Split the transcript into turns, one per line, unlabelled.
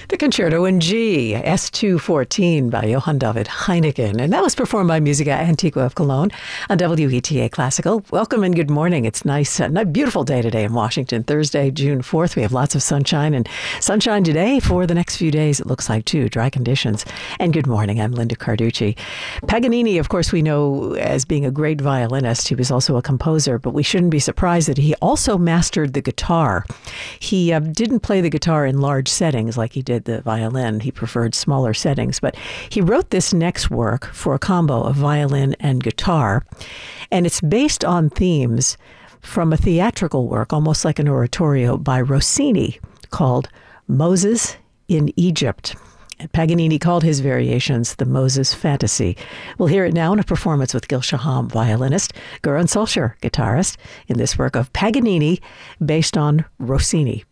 The Concerto in G, S214 by Johann David Heineken. And that was performed by Musica Antigua of Cologne on WETA Classical. Welcome and good morning. It's nice, a beautiful day today in Washington. Thursday, June 4th. We have lots of sunshine and sunshine today for the next few days, it looks like, too. Dry conditions. And good morning. I'm Linda Carducci. Paganini, of course, we know as being a great violinist. He was also a composer, but we shouldn't be surprised that he also mastered the guitar. He didn't play the guitar in large settings like he did the violin. He preferred smaller settings, but he wrote this next work for a combo of violin and guitar, and it's based on themes from a theatrical work, almost like an oratorio by Rossini, called Moses in Egypt. Paganini called his variations the Moses Fantasy. We'll hear it now in a performance with Gil Shaham, violinist, Göran Solskjaer, guitarist, in this work of Paganini based on Rossini.